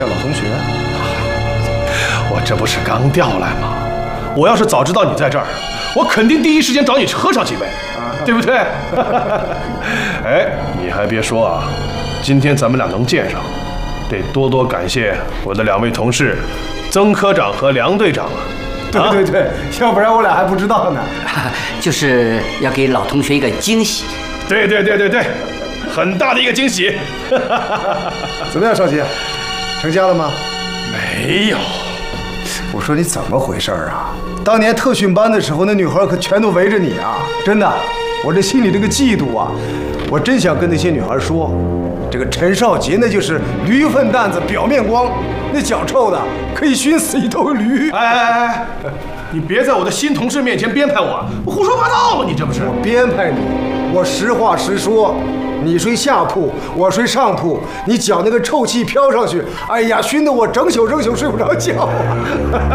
老同学， 我这不是刚调来吗？我要是早知道你在这儿，我肯定第一时间找你去喝上几杯，对不对？哎，你还别说啊，今天咱们俩能见上，得多多感谢我的2位同事，曾科长和梁队长啊。 对对对，要不然我俩还不知道呢。 就是要给老同学一个惊喜。 对对对对对，很大的一个惊喜。 怎么样，少杰，成家了吗？ 没有。 我说你怎么回事啊？当年特训班的时候，那女孩可全都围着你啊！真的，我这心里这个嫉妒啊，我真想跟那些女孩说，这个陈少杰那就是驴粪蛋子表面光，那脚臭的可以熏死一头驴。 哎，你别在我的新同事面前编排我，我胡说八道了，你这不是？ 我编排你，我实话实说。你睡下铺，我睡上铺，你脚那个臭气飘上去，哎呀，熏得我整宿睡不着觉啊！